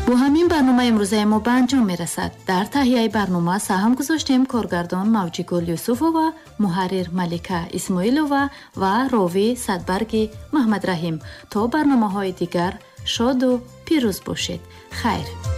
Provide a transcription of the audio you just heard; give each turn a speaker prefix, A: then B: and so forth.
A: бо ҳамин барнома имрӯзаи мо ба анҷом мерасад. Дар таҳияи барнома саҳм гузоштем коргардон Мавҷигул Юсуфова, муҳаррир Малика Исмоилова ва ровӣ Садбарги Маҳмадраҳим. То барномаҳои дигар шоду пирӯз бошед. хайр.